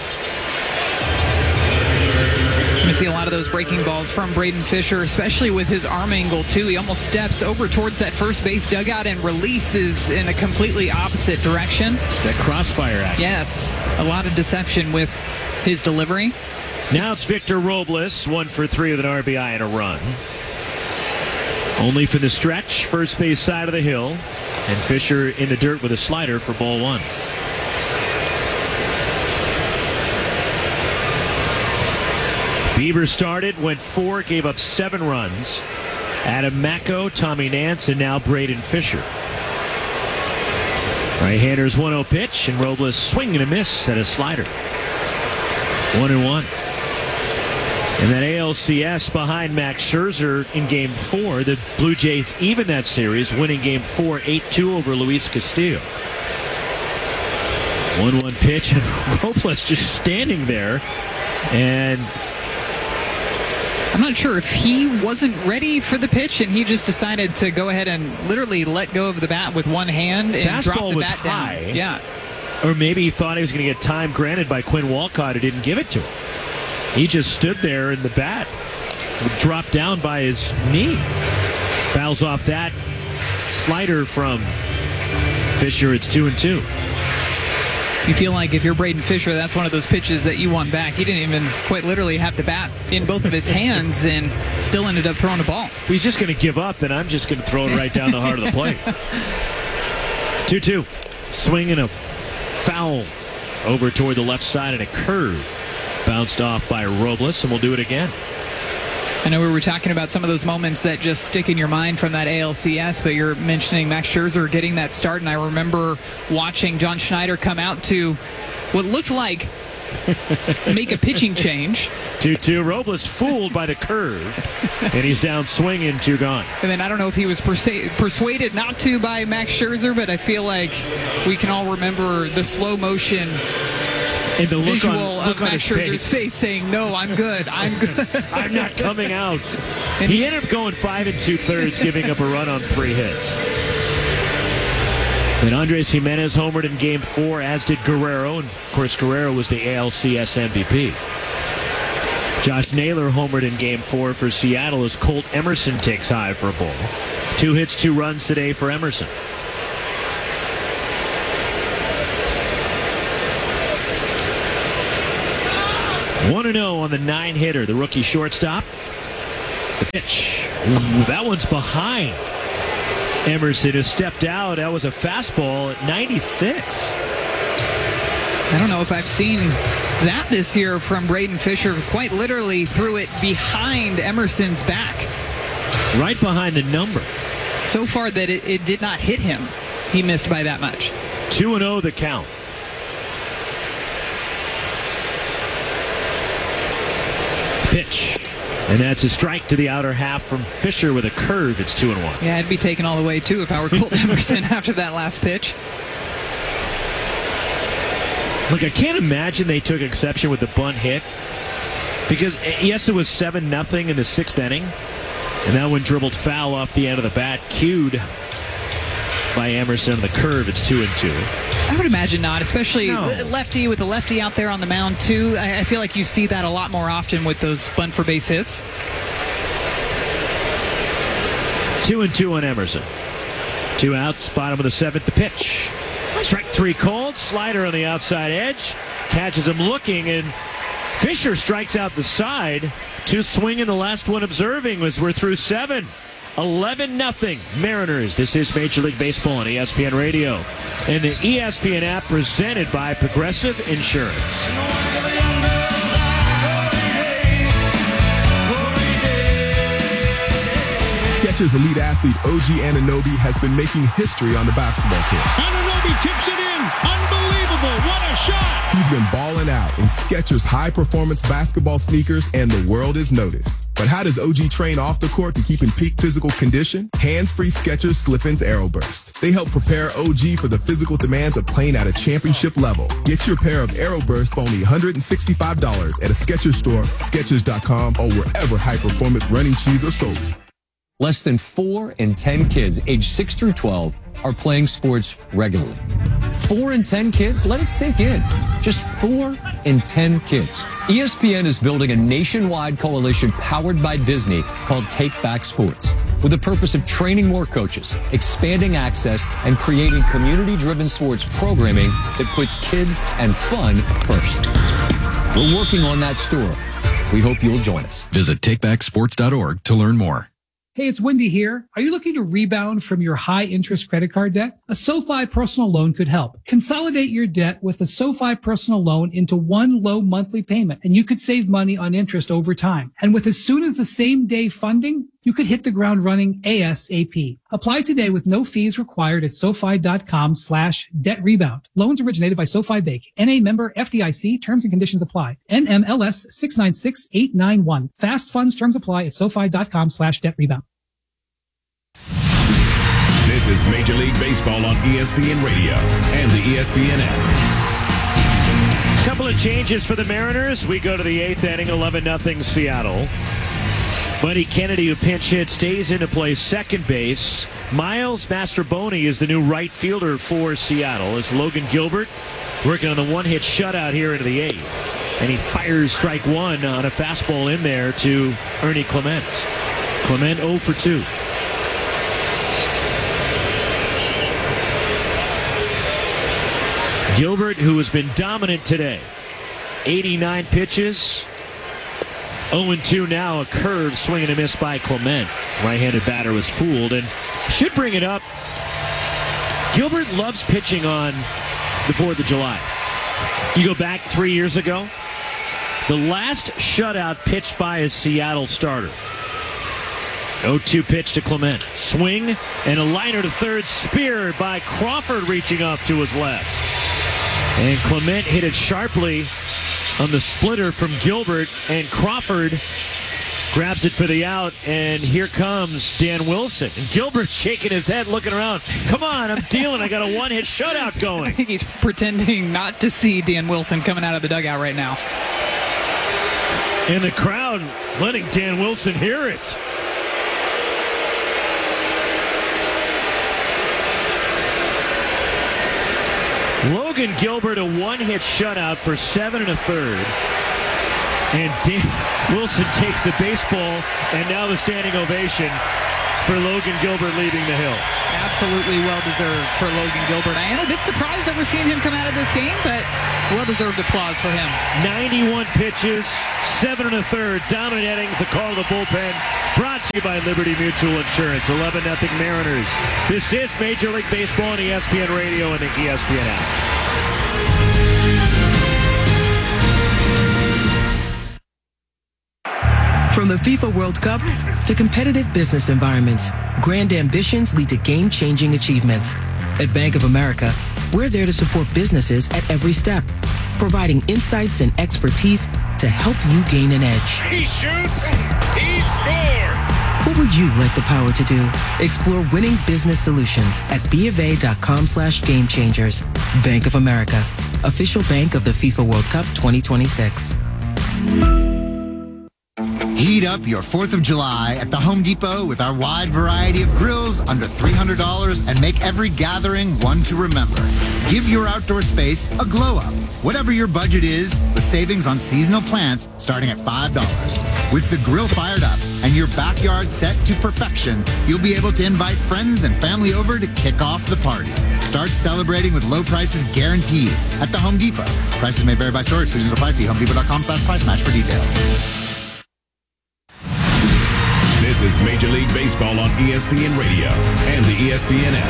We see a lot of those breaking balls from Braden Fisher, especially with his arm angle, too. He almost steps over towards that first base dugout and releases in a completely opposite direction. That crossfire action. Yes, a lot of deception with his delivery. Now it's Victor Robles, one for three with an R B I and a run. Only for the stretch, first base side of the hill, and Fisher in the dirt with a slider for ball one. Bieber started, went four, gave up seven runs. Adam Macko, Tommy Nance, and now Braden Fisher. Right-hander's one oh pitch, and Robles swing and a miss at a slider. One and one. And that A L C S behind Max Scherzer in game four. The Blue Jays even that series, winning game four, eight two over Luis Castillo. one one pitch, and Robles just standing there. And I'm not sure if he wasn't ready for the pitch and he just decided to go ahead and literally let go of the bat with one hand and fastball drop the was bat high. down. Yeah. Or maybe he thought he was going to get time granted by Quinn Walcott, who didn't give it to him. He just stood there and the bat dropped down by his knee. Fouls off that slider from Fisher. It's two and two. You feel like if you're Braden Fisher, that's one of those pitches that you want back. He didn't even quite literally have the bat in both of his hands and still ended up throwing a ball. If he's just going to give up, then I'm just going to throw it right down the heart of the plate. two two. Swing and a foul over toward the left side and a curve. Bounced off by Robles, and we'll do it again. I know we were talking about some of those moments that just stick in your mind from that A L C S, but you're mentioning Max Scherzer getting that start, and I remember watching John Schneider come out to what looked like make a pitching change. two two. Robles fooled by the curve, and he's down swinging, two gone. And then I don't know if he was persa- persuaded not to by Max Scherzer, but I feel like we can all remember the slow motion and the look visual on, look of on Max his Scherzer's face. face saying, no, I'm good, I'm good. I'm not coming out. And he ended up going five and two-thirds, giving up a run on three hits. And Andres Jimenez homered in game four, as did Guerrero. And, of course, Guerrero was the A L C S M V P. Josh Naylor homered in game four for Seattle as Colt Emerson takes high for a ball. Two hits, two runs today for Emerson. one and oh on the nine-hitter, the rookie shortstop. The pitch. Ooh, that one's behind Emerson, who stepped out. That was a fastball at ninety-six. I don't know if I've seen that this year from Braden Fisher. Quite literally threw it behind Emerson's back. Right behind the number. So far that it, it did not hit him. He missed by that much. two and oh the count. Pitch. And that's a strike to the outer half from Fisher with a curve. It's two and one. Yeah, I'd be taken all the way, too, if I were Colt Emerson after that last pitch. Look, I can't imagine they took exception with the bunt hit. Because, yes, it was seven nothing in the sixth inning. And that one dribbled foul off the end of the bat, cued by Emerson on the curve. It's two and two. I would imagine not, especially No. lefty with a lefty out there on the mound, too. I, I feel like you see that a lot more often with those bunt for base hits. Two and two on Emerson. Two outs, bottom of the seventh, the pitch. Strike three called, slider on the outside edge. Catches him looking, and Fisher strikes out the side. Two swinging, the last one observing as we're through seven. eleven nothing Mariners. This is Major League Baseball on E S P N Radio and the E S P N app, presented by Progressive Insurance. Skechers elite athlete O G Anunoby has been making history on the basketball court. Anunoby tips it in. Unbelievable. What a shot. He's been balling out in Skechers high-performance basketball sneakers, and the world is noticed. But how does O G train off the court to keep in peak physical condition? Hands-free Skechers Slip-ins Aeroburst. They help prepare O G for the physical demands of playing at a championship level. Get your pair of Aeroburst for only one hundred sixty-five dollars at a Skechers store, Skechers dot com, or wherever high-performance running shoes are sold. Less than four in ten kids aged six through twelve are playing sports regularly. Four in ten kids? Let it sink in. Just four in ten kids. E S P N is building a nationwide coalition powered by Disney called Take Back Sports, with the purpose of training more coaches, expanding access, and creating community-driven sports programming that puts kids and fun first. We're working on that story. We hope you'll join us. Visit take back sports dot org to learn more. Hey, it's Wendy here. Are you looking to rebound from your high-interest credit card debt? A SoFi personal loan could help. Consolidate your debt with a SoFi personal loan into one low monthly payment, and you could save money on interest over time. And with as soon as the same day funding, you could hit the ground running ASAP. Apply today with no fees required at SoFi.com slash debt rebound. Loans originated by SoFi Bank. N A member F D I C. Terms and conditions apply. N M L S six nine six eight nine one. Fast funds terms apply at SoFi.com slash debt rebound. This is Major League Baseball on E S P N Radio and the E S P N app. Couple of changes for the Mariners. We go to the eighth inning, eleven nothing Seattle. Buddy Kennedy, who pinch hit, stays in to play second base. Miles Mastrobuoni is the new right fielder for Seattle, as Logan Gilbert working on the one-hit shutout here into the eighth. And he fires strike one on a fastball in there to Ernie Clement. Clement oh for two. Gilbert, who has been dominant today, eighty-nine pitches, oh and two now, a curve swing and a miss by Clement. Right-handed batter was fooled, and should bring it up. Gilbert loves pitching on the fourth of July. You go back three years ago, the last shutout pitched by a Seattle starter. oh two pitch to Clement. Swing and a liner to third, speared by Crawford reaching up to his left. And Clement hit it sharply on the splitter from Gilbert, and Crawford grabs it for the out, and here comes Dan Wilson. And Gilbert shaking his head, looking around. Come on, I'm dealing. I got a one-hit shutout going. I think he's pretending not to see Dan Wilson coming out of the dugout right now. And the crowd letting Dan Wilson hear it. Logan Gilbert, a one-hit shutout for seven and a third. And Dan Wilson takes the baseball, and now the standing ovation for Logan Gilbert leaving the hill. Absolutely well-deserved for Logan Gilbert. I am a bit surprised that we're seeing him come out of this game, but well-deserved applause for him. ninety-one pitches, seven and a third. Dominant innings, the call to the bullpen. Brought to you by Liberty Mutual Insurance. eleven nothing Mariners. This is Major League Baseball on E S P N Radio and the E S P N app. From the FIFA World Cup to competitive business environments, grand ambitions lead to game-changing achievements. At Bank of America, we're there to support businesses at every step, providing insights and expertise to help you gain an edge. He shoots, he scores! What would you like the power to do? Explore winning business solutions at BofA.com slash game changers. Bank of America, official bank of the FIFA World Cup twenty twenty-six. Heat up your fourth of July at the Home Depot with our wide variety of grills under three hundred dollars and make every gathering one to remember. Give your outdoor space a glow up. Whatever your budget is, with savings on seasonal plants starting at five dollars. With the grill fired up and your backyard set to perfection, you'll be able to invite friends and family over to kick off the party. Start celebrating with low prices guaranteed at the Home Depot. Prices may vary by store. Exclusions apply. See homedepot.com slash price match for details. This is Major League Baseball on E S P N Radio and the E S P N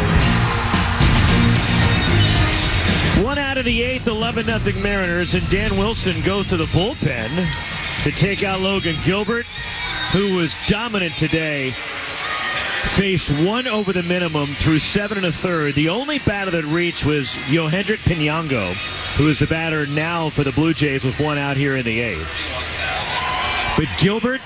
app. One out of the eighth, eleven nothing Mariners, and Dan Wilson goes to the bullpen to take out Logan Gilbert, who was dominant today. Faced one over the minimum through seven and a third. The only batter that reached was Yohendrick Pinango, who is the batter now for the Blue Jays with one out here in the eighth. But Gilbert,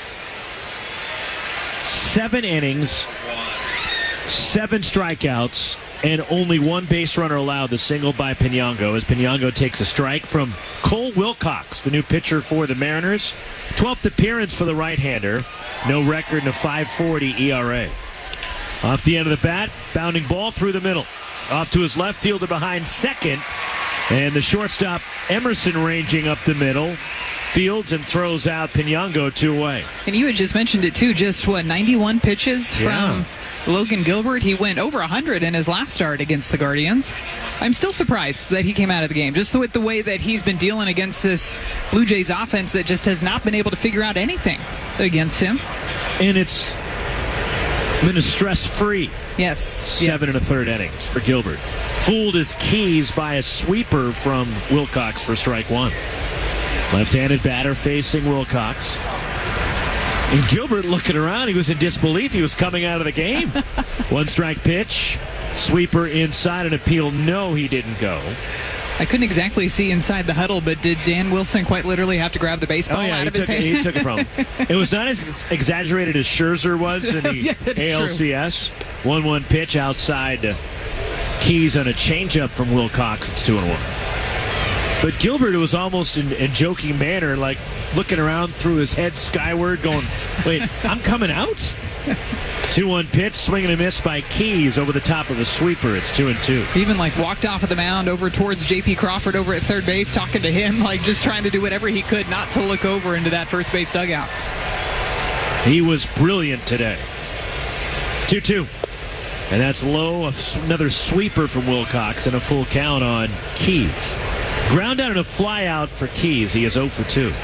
seven innings, seven strikeouts, and only one base runner allowed, the single by Pinango, as Pinango takes a strike from Cole Wilcox, the new pitcher for the Mariners. twelfth appearance for the right-hander. No record in a five forty E R A. Off the end of the bat, bounding ball through the middle. Off to his left fielder behind second, and the shortstop Emerson ranging up the middle. Fields and throws out Pinango two away. And you had just mentioned it too, just what, ninety-one pitches Yeah. from Logan Gilbert. He went over one hundred in his last start against the Guardians. I'm still surprised that he came out of the game, just with the way that he's been dealing against this Blue Jays offense that just has not been able to figure out anything against him. And it's been a stress-free yes, seven yes. and a third innings for Gilbert. Fooled his keys by a sweeper from Wilcox for strike one. Left-handed batter facing Wilcox. And Gilbert looking around, he was in disbelief. He was coming out of the game. One strike pitch. Sweeper inside, an appeal. No, he didn't go. I couldn't exactly see inside the huddle, but did Dan Wilson quite literally have to grab the baseball Oh, yeah, out he of his took, hand? it, he took it from him. It was not as exaggerated as Scherzer was in the Yeah, that's A L C S. one one pitch outside to Keys on a changeup from Wilcox. It's two and one. But Gilbert was almost in a joking manner, like looking around through his head skyward, going, wait, I'm coming out? two one pitch, swing and a miss by Keys over the top of the sweeper. It's two and two. He even like walked off of the mound over towards J P Crawford over at third base, talking to him, like just trying to do whatever he could not to look over into that first base dugout. He was brilliant today. two two. And that's low. Another sweeper from Wilcox and a full count on Keys. Ground out and a fly out for Keys. He is oh for two.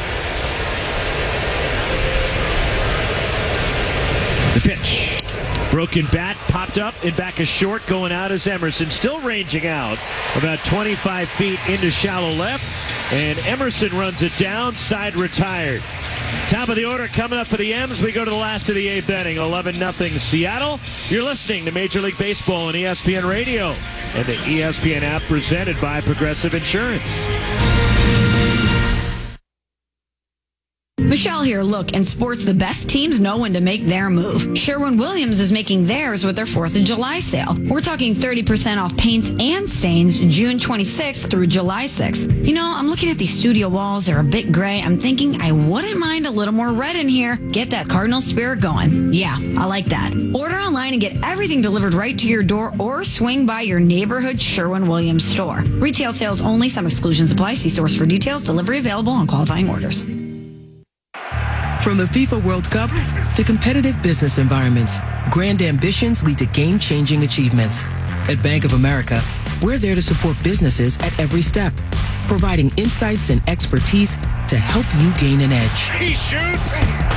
The pitch. Broken bat, popped up, and back is short. Going out is Emerson. Still ranging out about twenty-five feet into shallow left. And Emerson runs it down. Side retired. Top of the order coming up for the M's. We go to the last of the eighth inning. eleven nothing Seattle. You're listening to Major League Baseball on E S P N Radio and the E S P N app, presented by Progressive Insurance. Rochelle here. Look, in sports, the best teams know when to make their move. Sherwin-Williams is making theirs with their fourth of July sale. We're talking thirty percent off paints and stains June twenty-sixth through July sixth. You know, I'm looking at these studio walls. They're a bit gray. I'm thinking I wouldn't mind a little more red in here. Get that Cardinal spirit going. Yeah, I like that. Order online and get everything delivered right to your door or swing by your neighborhood Sherwin-Williams store. Retail sales only. Some exclusions apply. See source for details. Delivery available on qualifying orders. From the FIFA World Cup to competitive business environments, grand ambitions lead to game-changing achievements. At Bank of America, we're there to support businesses at every step, providing insights and expertise to help you gain an edge. He shoots.